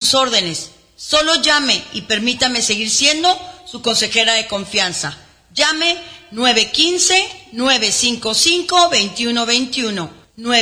sus órdenes. Solo llame y permítame seguir siendo su consejera de confianza. Llame 915-955-2121.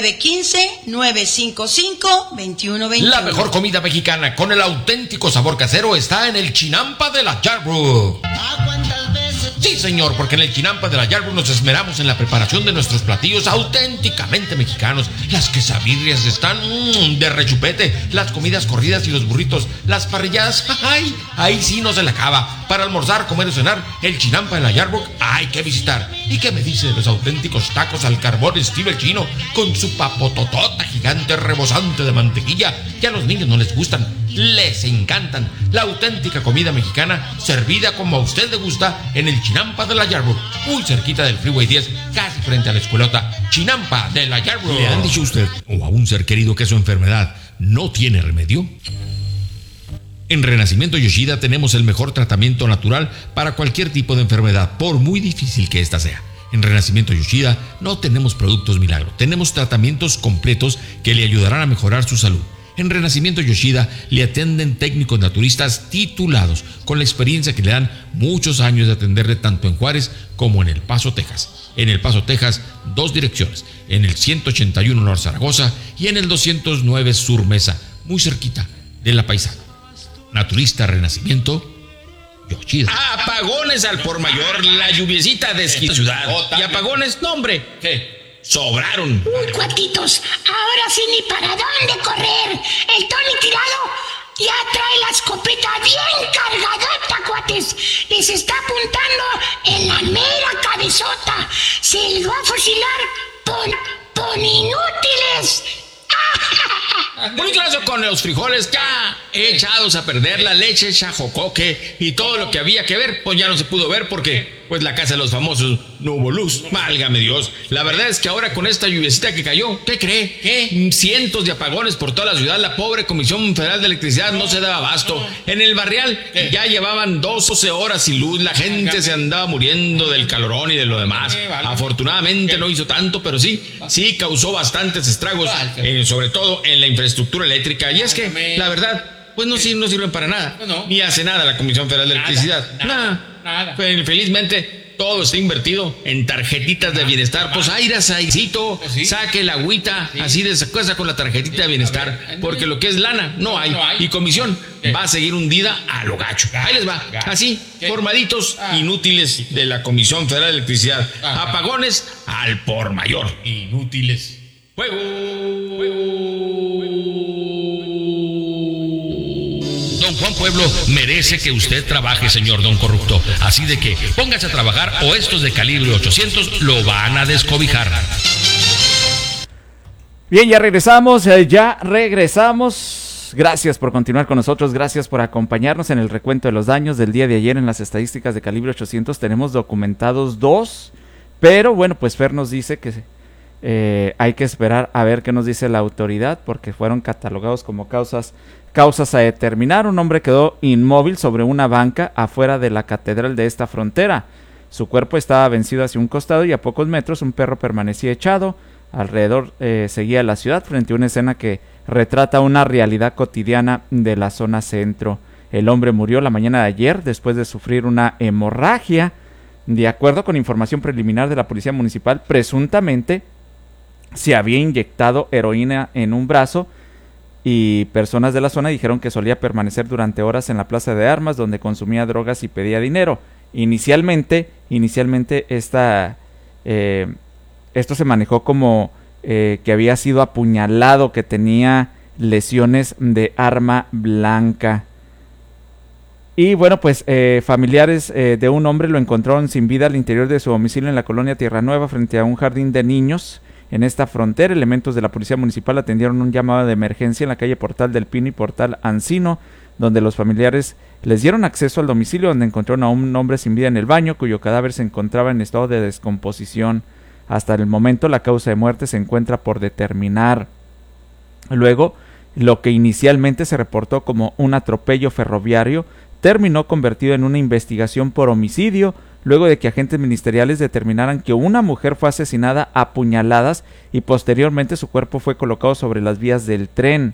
915-955-2121. La mejor comida mexicana con el auténtico sabor casero está en el Chinampa de la Yardbrook. Sí, señor, porque en el Chinampa de la Yardbrook nos esmeramos en la preparación de nuestros platillos auténticamente mexicanos. Las quesabirrias están de rechupete, las comidas corridas y los burritos, las parrilladas, ¡ay! Ahí sí no se le acaba. Para almorzar, comer o cenar, el Chinampa de la Yardbrook hay que visitar. ¿Y qué me dice de los auténticos tacos al carbón estilo el chino, con su papototota gigante rebosante de mantequilla, que a los niños no les gustan, les encantan? La auténtica comida mexicana servida como a usted le gusta en el Chinampa de la Yardbrook, muy cerquita del Freeway 10, casi frente a la escuelota. Chinampa de la Yardbrook. ¿Le han dicho a usted o a un ser querido que su enfermedad no tiene remedio? En Renacimiento Yoshida tenemos el mejor tratamiento natural para cualquier tipo de enfermedad, por muy difícil que ésta sea. En Renacimiento Yoshida no tenemos productos milagro, tenemos tratamientos completos que le ayudarán a mejorar su salud. En Renacimiento Yoshida le atienden técnicos naturistas titulados, con la experiencia que le dan muchos años de atenderle tanto en Juárez como en El Paso, Texas. En El Paso, Texas, 2 direcciones, en el 181 Norte Zaragoza y en el 209 Sur Mesa, muy cerquita de La Paisana. Naturista Renacimiento Yoshida. Apagones al por mayor, la lluviecita de esta ciudad. Y apagones, no hombre, ¿qué? Sobraron. Uy, cuatitos, ahora sí ni para dónde correr. El Tony tirado ya trae la escopeta bien cargadota, cuates. Les está apuntando en la mera cabezota. Se les va a fusilar por inútiles. Muy claro, con los frijoles ya echados a perder, la leche hecha jocoque y todo lo que había que ver, pues ya no se pudo ver porque pues la casa de los famosos no hubo luz. Válgame Dios. La verdad es que ahora con esta lluviecita que cayó, ¿qué cree? ¿Qué? Cientos de apagones por toda la ciudad. La pobre Comisión Federal de Electricidad no se daba abasto. En el Barrial ya llevaban 12 horas sin luz. La gente se andaba muriendo del calorón y de lo demás. Afortunadamente no hizo tanto, pero sí causó bastantes estragos, sobre todo en la infraestructura eléctrica. Y es que, la verdad, pues no sirven para nada. Ni hace nada la Comisión Federal de Electricidad. Nada. Pero felizmente todo está invertido en tarjetitas de bienestar. Pues airecito, saque la agüita, así de esa cosa con la tarjetita de bienestar, porque lo que es lana no hay. Y comisión va a seguir hundida a lo gacho. Ahí les va, así, formaditos inútiles de la Comisión Federal de Electricidad. Apagones al por mayor. Inútiles. Don Juan Pueblo merece que usted trabaje, señor don corrupto. Así de que póngase a trabajar o estos de calibre 800 lo van a descobijar. Bien, ya regresamos. Gracias por continuar con nosotros, gracias por acompañarnos en el recuento de los daños del día de ayer. En las estadísticas de calibre 800 tenemos documentados 2, pero bueno, pues Fer nos dice que hay que esperar a ver qué nos dice la autoridad, porque fueron catalogados como causas a determinar. Un hombre quedó inmóvil sobre una banca afuera de la catedral de esta frontera. Su cuerpo estaba vencido hacia un costado y a pocos metros un perro permanecía echado. Alrededor seguía la ciudad frente a una escena que retrata una realidad cotidiana de la zona centro. El hombre murió la mañana de ayer después de sufrir una hemorragia. De acuerdo con información preliminar de la policía municipal, presuntamente se había inyectado heroína en un brazo, y personas de la zona dijeron que solía permanecer durante horas en la plaza de armas donde consumía drogas y pedía dinero. Inicialmente esto se manejó como que había sido apuñalado, que tenía lesiones de arma blanca. Y bueno, pues familiares de un hombre lo encontraron sin vida al interior de su domicilio en la colonia Tierra Nueva, frente a un jardín de niños. En esta frontera, elementos de la policía municipal atendieron un llamado de emergencia en la calle Portal del Pino y Portal Ancino, donde los familiares les dieron acceso al domicilio, donde encontraron a un hombre sin vida en el baño, cuyo cadáver se encontraba en estado de descomposición. Hasta el momento, la causa de muerte se encuentra por determinar. Luego, lo que inicialmente se reportó como un atropello ferroviario terminó convertido en una investigación por homicidio, luego de que agentes ministeriales determinaran que una mujer fue asesinada a puñaladas y posteriormente su cuerpo fue colocado sobre las vías del tren.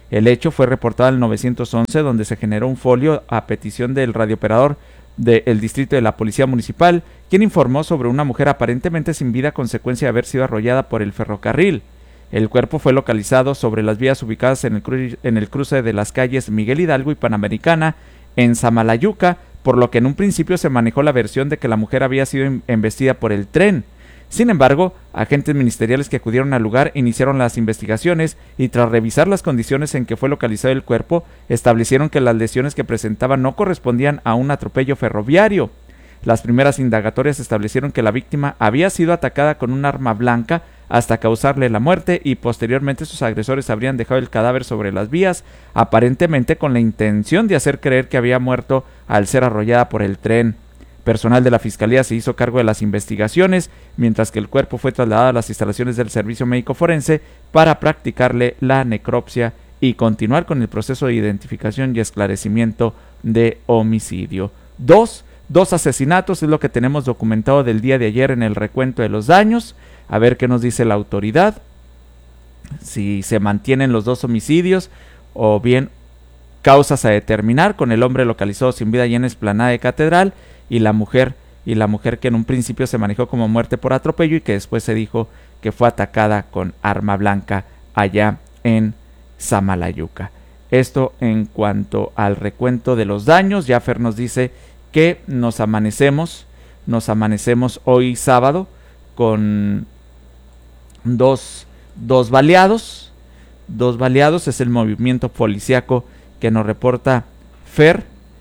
El hecho fue reportado al 911, donde se generó un folio a petición del radiooperador del distrito de la Policía Municipal, quien informó sobre una mujer aparentemente sin vida a consecuencia de haber sido arrollada por el ferrocarril. El cuerpo fue localizado sobre las vías ubicadas en el cruce de las calles Miguel Hidalgo y Panamericana, en Samalayuca, por lo que en un principio se manejó la versión de que la mujer había sido embestida por el tren. Sin embargo, agentes ministeriales que acudieron al lugar iniciaron las investigaciones y tras revisar las condiciones en que fue localizado el cuerpo, establecieron que las lesiones que presentaba no correspondían a un atropello ferroviario. Las primeras indagatorias establecieron que la víctima había sido atacada con un arma blanca hasta causarle la muerte y posteriormente sus agresores habrían dejado el cadáver sobre las vías, aparentemente con la intención de hacer creer que había muerto al ser arrollada por el tren. Personal de la Fiscalía se hizo cargo de las investigaciones, mientras que el cuerpo fue trasladado a las instalaciones del Servicio Médico Forense para practicarle la necropsia y continuar con el proceso de identificación y esclarecimiento de homicidio. Dos asesinatos es lo que tenemos documentado del día de ayer en el recuento de los daños. A ver qué nos dice la autoridad, si se mantienen los 2 homicidios o bien causas a determinar, con el hombre localizado sin vida allá en Explanada de Catedral y la mujer que en un principio se manejó como muerte por atropello y que después se dijo que fue atacada con arma blanca allá en Samalayuca. Esto en cuanto al recuento de los daños. Ya Fer nos dice que nos amanecemos hoy sábado con dos baleados. Es el movimiento policíaco que nos reporta Fer.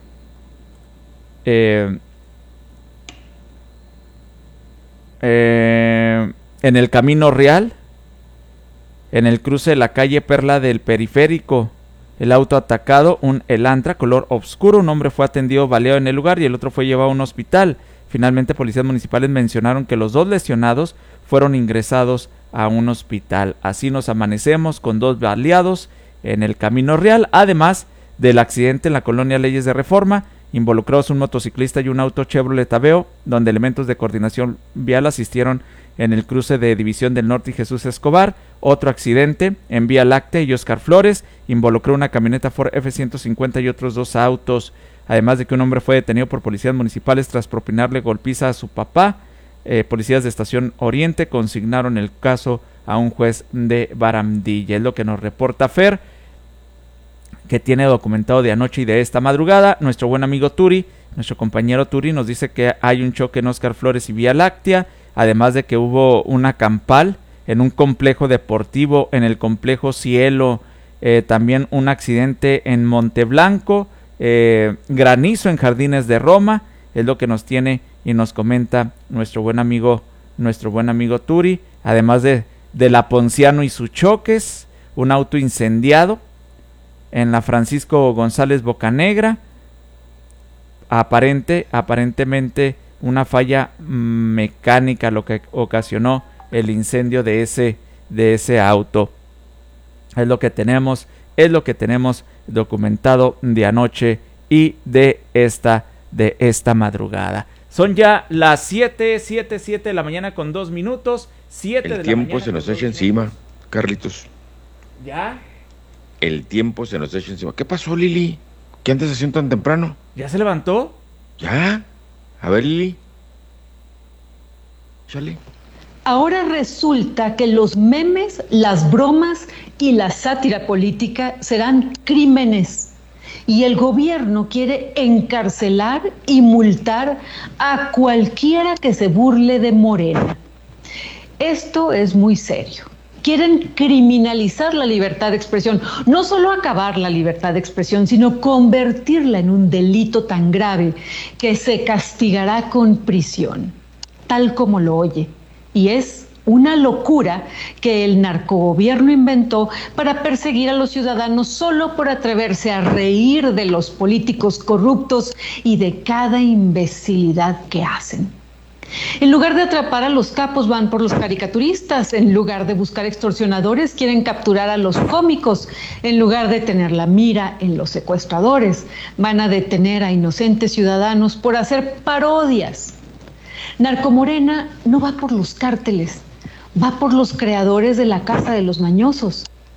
En el Camino Real, en el cruce de la calle Perla del Periférico, el auto atacado, un Elantra color oscuro, un hombre fue atendido baleado en el lugar y el otro fue llevado a un hospital. Finalmente, policías municipales mencionaron que los 2 lesionados fueron ingresados a un hospital. Así nos amanecemos con 2 baleados en el Camino Real, además del accidente en la colonia Leyes de Reforma, involucrados un motociclista y un auto Chevrolet Aveo, donde elementos de coordinación vial asistieron en el cruce de División del Norte y Jesús Escobar. Otro accidente en Vía Láctea y Oscar Flores, involucró una camioneta Ford F-150 y otros 2 autos, además de que un hombre fue detenido por policías municipales tras propinarle golpiza a su papá. Policías de Estación Oriente consignaron el caso a un juez de Barandilla. Es lo que nos reporta Fer, que tiene documentado de anoche y de esta madrugada. Nuestro buen amigo Turi, nuestro compañero Turi, nos dice que hay un choque en Oscar Flores y Vía Láctea, además de que hubo una campal en un complejo deportivo, en el complejo Cielo, también un accidente en Monteblanco, granizo en Jardines de Roma. Es lo que nos tiene y nos comenta nuestro buen amigo Turi, además de la Ponciano y sus choques, un auto incendiado en la Francisco González Bocanegra, aparentemente una falla mecánica lo que ocasionó el incendio de ese auto. Es lo que tenemos documentado de anoche y de esta madrugada. Son ya las 7 de la mañana con 2 minutos. 7 de la mañana. El tiempo se nos echa encima, Carlitos. ¿Ya? El tiempo se nos echa encima. ¿Qué pasó, Lili? ¿Qué andas haciendo tan temprano? ¿Ya se levantó? ¿Ya? A ver, Lili. Chale. Ahora resulta que los memes, las bromas y la sátira política serán crímenes. Y el gobierno quiere encarcelar y multar a cualquiera que se burle de Morena. Esto es muy serio. Quieren criminalizar la libertad de expresión, no solo acabar la libertad de expresión, sino convertirla en un delito tan grave que se castigará con prisión, tal como lo oye. Y es una locura que el narcogobierno inventó para perseguir a los ciudadanos solo por atreverse a reír de los políticos corruptos y de cada imbecilidad que hacen. En lugar de atrapar a los capos, van por los caricaturistas. En lugar de buscar extorsionadores, quieren capturar a los cómicos. En lugar de tener la mira en los secuestradores, van a detener a inocentes ciudadanos por hacer parodias. Narcomorena no va por los cárteles, va por los creadores de la Casa de los Mañosos.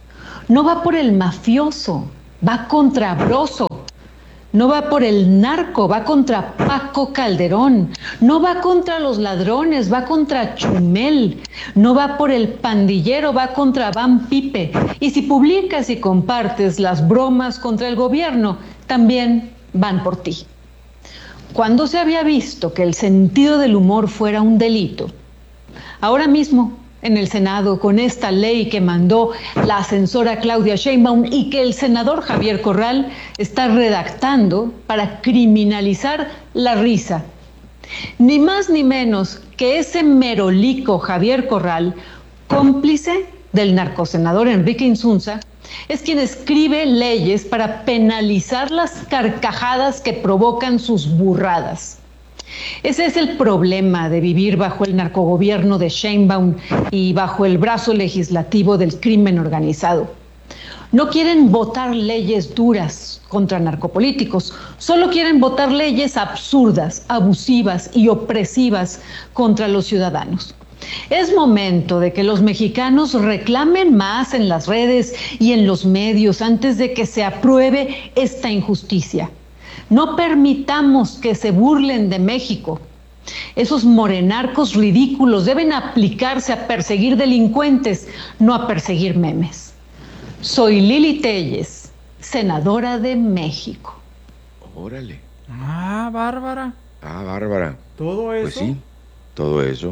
no va por el mafioso, va contra Broso. No va por el narco, va contra Paco Calderón. No va contra los ladrones, va contra Chumel. No va por el pandillero, va contra Van Pipe. Y si publicas y compartes las bromas contra el gobierno, también van por ti. ¿Cuándo se había visto que el sentido del humor fuera un delito? Ahora mismo, en el Senado, con esta ley que mandó la ascensora Claudia Sheinbaum y que el senador Javier Corral está redactando para criminalizar la risa. Ni más ni menos que ese merolico Javier Corral, cómplice del narcosenador Enrique Insunza, es quien escribe leyes para penalizar las carcajadas que provocan sus burradas. Ese es el problema de vivir bajo el narcogobierno de Sheinbaum y bajo el brazo legislativo del crimen organizado. No quieren votar leyes duras contra narcopolíticos, solo quieren votar leyes absurdas, abusivas y opresivas contra los ciudadanos. Es momento de que los mexicanos reclamen más en las redes y en los medios antes de que se apruebe esta injusticia. No permitamos que se burlen de México. Esos morenarcos ridículos deben aplicarse a perseguir delincuentes, no a perseguir memes. Soy Lili Téllez, senadora de México. Órale. Ah, Bárbara. Ah, Bárbara. ¿Todo eso? Pues sí, todo eso.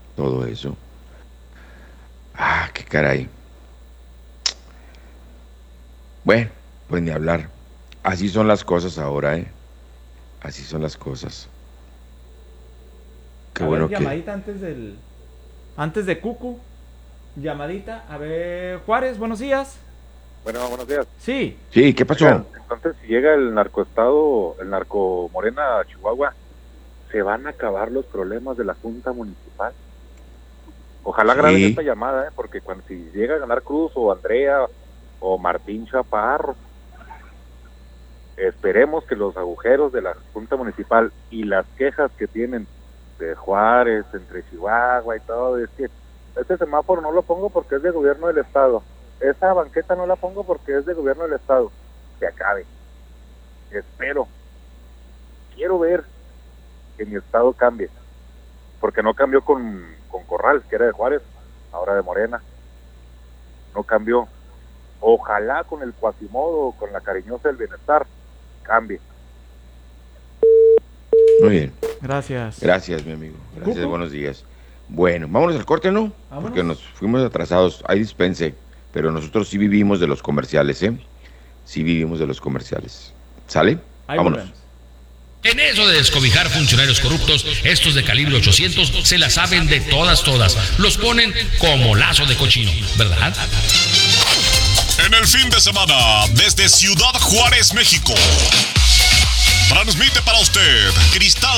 Ah, qué caray. Bueno, pues ni hablar. Así son las cosas ahora, ¿eh? Así son las cosas. Qué bueno que... Llamadita antes de Cucu. Llamadita. A ver, Juárez, buenos días. Bueno, buenos días. Sí. Sí, ¿qué pasó? Oigan, entonces, si llega el narco Morena a Chihuahua, se van a acabar los problemas de la Junta Municipal. Ojalá graben esta llamada, porque si llega a ganar Cruz o Andrea o Martín Chaparro, esperemos que los agujeros de la Junta Municipal y las quejas que tienen de Juárez, entre Chihuahua y todo, es que este semáforo no lo pongo porque es de gobierno del Estado, esa banqueta no la pongo porque es de gobierno del Estado, se acabe. Quiero ver que mi Estado cambie, porque no cambió con Corral, que era de Juárez, ahora de Morena, no cambió. Ojalá con el Quasimodo, con la Cariñosa del Bienestar, cambie. Muy bien. Gracias. Gracias, mi amigo. Gracias, ¿Cucu? buenos días. Bueno, vámonos al corte, ¿no? Vámonos. Porque nos fuimos atrasados. Hay dispense, pero nosotros sí vivimos de los comerciales, ¿eh? Sí vivimos de los comerciales. ¿Sale? Ahí Vámonos. volvemos. En eso de descobijar funcionarios corruptos, estos de calibre 800 se la saben de todas. Los ponen como lazo de cochino, ¿verdad? En el fin de semana, desde Ciudad Juárez, México, transmite para usted Cristal